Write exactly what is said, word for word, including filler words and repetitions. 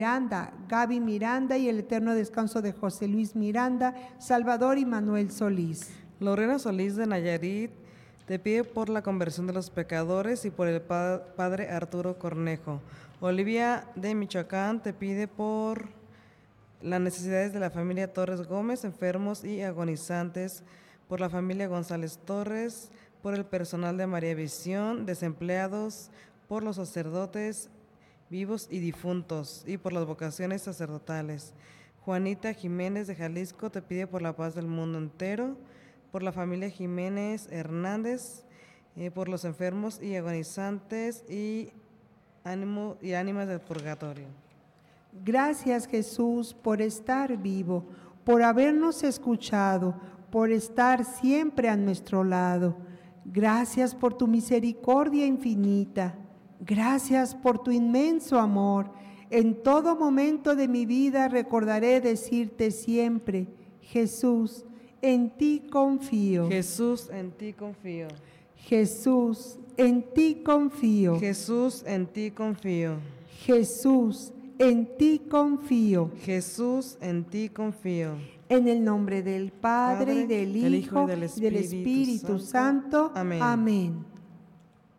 Miranda, Gaby Miranda y el eterno descanso de José Luis Miranda, Salvador y Manuel Solís. Lorena Solís de Nayarit te pide por la conversión de los pecadores y por el pa- padre Arturo Cornejo. Olivia de Michoacán te pide por las necesidades de la familia Torres Gómez, enfermos y agonizantes, por la familia González Torres, por el personal de María Visión, desempleados, por los sacerdotes vivos y difuntos, y por las vocaciones sacerdotales. Juanita Jiménez de Jalisco te pide por la paz del mundo entero, por la familia Jiménez Hernández, eh, por los enfermos y agonizantes y, ánimo, y ánimas del purgatorio. Gracias, Jesús, por estar vivo, por habernos escuchado, por estar siempre a nuestro lado. Gracias por tu misericordia infinita. Gracias por tu inmenso amor. En todo momento de mi vida recordaré decirte siempre, Jesús, en ti confío. Jesús, en ti confío. Jesús, en ti confío. Jesús, en ti confío. Jesús, en ti confío. Jesús, en ti confío. En el nombre del Padre, Padre, y del del Hijo, Hijo y del y del Espíritu Espíritu Santo. Santo. Amén. Amén.